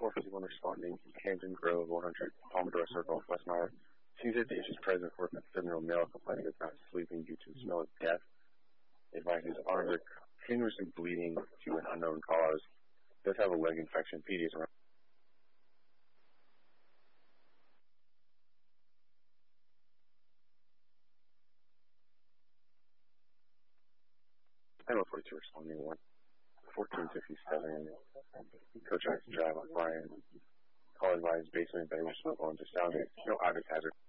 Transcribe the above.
451 responding, Hampton Grove, 100, Pomodoro Circle, Westmire. Seems that the issue is present for a 7-year-old male complaining of not sleeping due to the smell of death. Advice his arms are continuously bleeding to an unknown cause. Does have a leg infection. PD is around. 1042 responding 1. 1457. Coach has to drive on Brian. Call advised basement bedroom smoke on to sound. No obvious hazard.